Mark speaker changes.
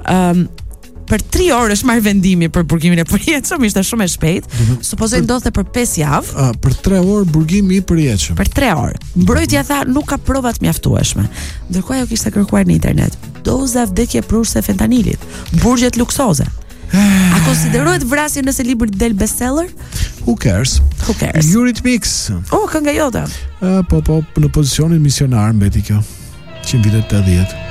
Speaker 1: Për 3 orë është marrë vendimi për burgimin e përjetshëm, ishte shumë e shpejtë. Supozoj ndodhte për 5 javë.
Speaker 2: Për 3 orë burgimi i përjetshëm.
Speaker 1: Për 3 orë. Mbrojtja tha nuk ka prova të mjaftueshme. Ndërkohë ajo kishte kërkuar në internet doza vdekje pruruese fentanilit, burgjet luksoze. A konsiderohet vrasje nëse libri del bestseller?
Speaker 2: Who cares? Eurythmics.
Speaker 1: Kënga jote.
Speaker 2: Po, në pozicionin misionar mbeti kjo. 100 vitet 80.